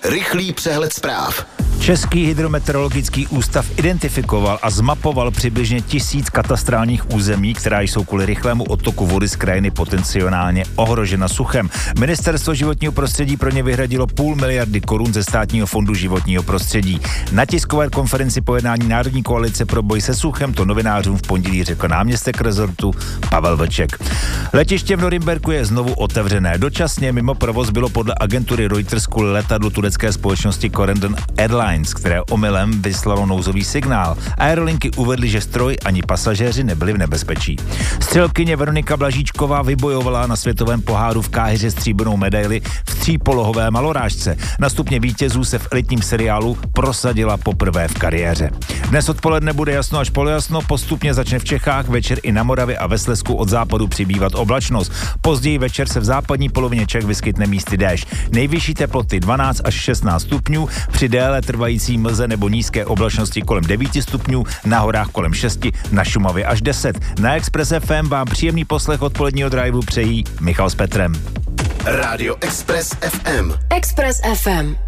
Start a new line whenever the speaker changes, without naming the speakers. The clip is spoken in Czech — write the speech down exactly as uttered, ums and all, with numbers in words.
Rychlý přehled zpráv.
Český hydrometeorologický ústav identifikoval a zmapoval přibližně tisíc katastrálních území, která jsou kvůli rychlému odtoku vody z krajiny potenciálně ohrožena suchem. Ministerstvo životního prostředí pro ně vyhradilo půl miliardy korun ze státního fondu životního prostředí. Na tiskové konferenci po jednání Národní koalice pro boj se suchem to novinářům v pondělí řekl náměstek rezortu Pavel Vlček. Letiště v Norimberku je znovu otevřené. Dočasně mimo provoz bylo podle agentury Reuters kvůli letadlu turecké společnosti Corendon Airlines, které omylem vyslalo nouzový signál. Aerolinky uvedly, že stroj ani pasažéři nebyli v nebezpečí. Střelkyně Veronika Blažíčková vybojovala na světovém poháru v Káhiře stříbrnou medaili v třípolohové malorážce. Na stupně vítězů se v elitním seriálu prosadila poprvé v kariéře. Dnes odpoledne bude jasno až polojasno, postupně začne v Čechách, večer i na Moravě a ve Slezsku od západu přibývat oblačnost. Později večer se v západní polovině Čech vyskytne místy déšť. Nejvyšší teploty dvanáct až šestnáct stupňů, při déle trvající mlze nebo nízké oblačnosti kolem devět stupňů, na horách kolem šest, na Šumavě až deset. Na Express F M vám příjemný poslech odpoledního driveu přejí Michal s Petrem.
Rádio Express F M.
Express F M.